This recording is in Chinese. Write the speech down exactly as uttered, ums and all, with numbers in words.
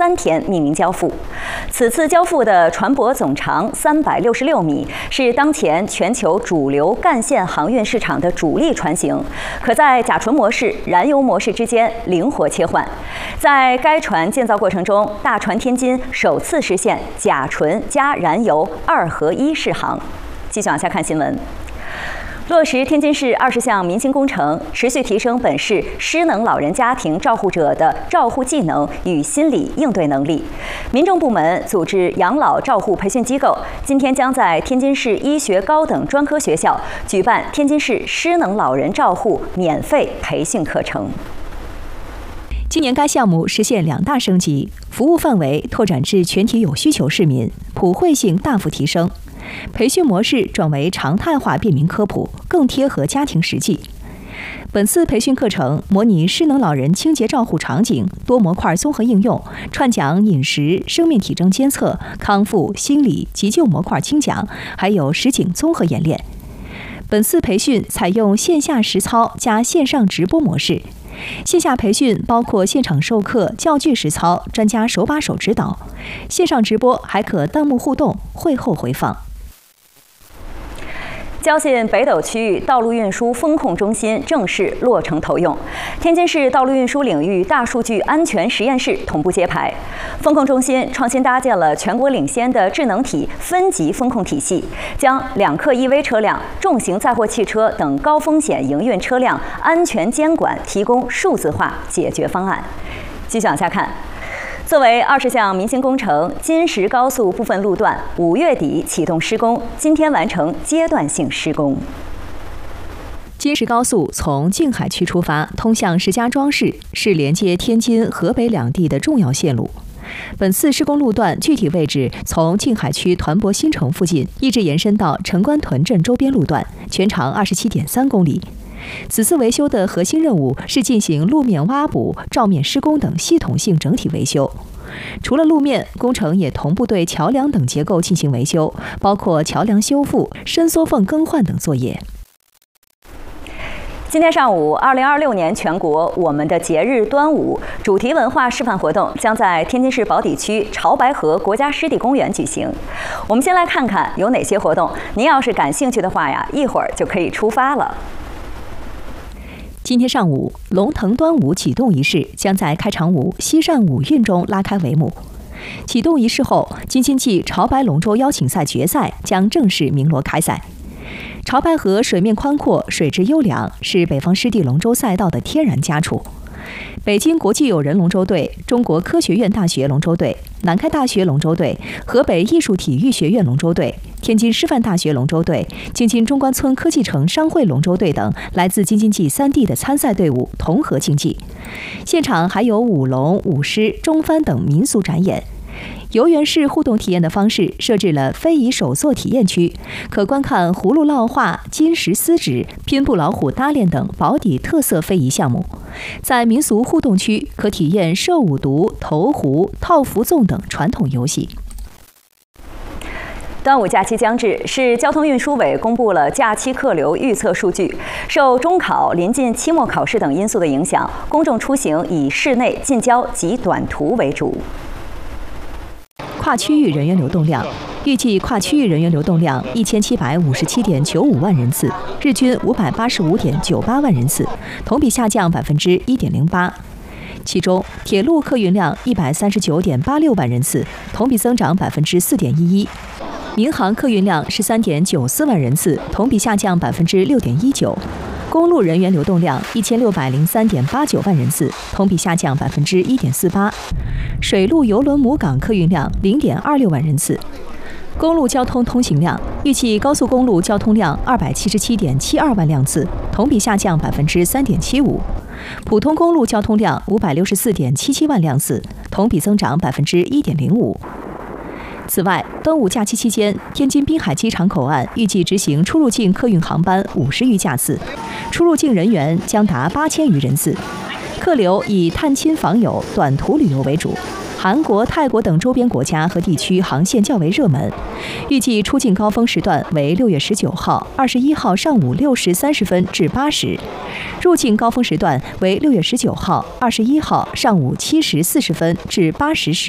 三天秘密交付。此次交付的船舶总长三百六十六米，是当前全球主流干线航运市场的主力船型，可在甲醇模式、燃油模式之间灵活切换。在该船建造过程中，大船天津首次实现甲醇加燃油二合一试航。继续往下看新闻。落实天津市二十项民心工程，持续提升本市失能老人家庭照护者的照护技能与心理应对能力。民政部门组织养老照护培训机构，今天将在天津市医学高等专科学校举办天津市失能老人照护免费培训课程。 今年该项目实现两大升级，服务范围拓展至全体有需求市民，普惠性大幅提升。培训模式转为常态化便民科普，更贴合家庭实际。本次培训课程模拟失能老人清洁照护场景，多模块综合应用，串讲饮食、生命体征监测、康复、心理、急救模块精讲，还有实景综合演练。本次培训采用线下实操加线上直播模式。线下培训包括现场授课、教具实操、专家手把手指导；线上直播还可弹幕互动、会后回放。 交信北斗区域道路运输风控中心正式落成投用，天津市道路运输领域大数据安全实验室同步揭牌。风控中心创新搭建了全国领先的智能体分级风控体系，将两客 E V 车辆、重型载货汽车等高风险营运车辆安全监管提供数字化解决方案。继续往下看。作为二十项民心工程，金石高速部分路段五月底启动施工，今天完成阶段性施工。 金石高速从静海区出发，通向石家庄市，是连接天津、河北两地的重要线路。本次施工路段具体位置从静海区团泊新城附近，一直延伸到城关屯镇周边路段，全长二十七点三公里。此次维修的核心任务是进行路面挖补、照面施工等系统性整体维修。除了路面，工程也同步对桥梁等结构进行维修，包括桥梁修复、伸缩缝更换等作业。 今天上午，二零二六年全国我们的节日端午主题文化示范活动将在天津市宝坻区潮白河国家湿地公园举行。我们先来看看有哪些活动，您要是感兴趣的话呀，一会儿就可以出发了。 今天上午，龙腾端午启动仪式将在开场舞西善舞韵中拉开帷幕。启动仪式后，京津冀潮白龙舟邀请赛决赛将正式鸣锣开赛。潮白河水面宽阔，水质优良，是北方湿地龙舟赛道的天然家处。北京国际友人龙舟队、中国科学院大学龙舟队、南开大学龙舟队、河北艺术体育学院龙舟队、天津师范大学龙舟队、京津中关村科技城商会龙舟队等来自京津冀三地的参赛队伍同河竞技。现场还有舞龙、舞狮、中帆等民俗展演。游园式互动体验的方式设置了非遗手作体验区，可观看葫芦烙画、金石丝纸、拼布老虎搭练等保底特色非遗项目。在民俗互动区，可体验射五毒、投壶、套福粽等传统游戏。 端午假期将至，市交通运输委公布了假期客流预测数据。受中考、临近期末考试等因素的影响，公众出行以市内、近郊及短途为主。 跨区域人员流动量预计跨区域人员流动量一千七百五十七点九五万人次，日均五百八十五点九八万人次，同比下降百分之一点零八。其中，铁路客运量一百三十九点八六万人次，同比增长百分之四点一一；民航客运量十三点九四万人次，同比下降百分之六点一九。公路人员流动量一千六百零三点八九万人次，同比下降百分之一点四八。水陆邮轮母港客运量零点二六万人次。公路交通通行量预计高速公路交通量二百七十七点七二万辆次，同比下降百分之三点七五。普通公路交通量五百六十四点七七万辆次，同比增长百分之一点零五。此外，端午假期期间，天津滨海机场口岸预计执行出入境客运航班五十余架次，出入境人员将达八千余人次。客流以探亲访友、短途旅游为主，韩国、泰国等周边国家和地区航线较为热门。预计出境高峰时段为六月十九号、二十一号上午六时三十分至八时，入境高峰时段为六月十九号、二十一号上午七时四十分至八时时。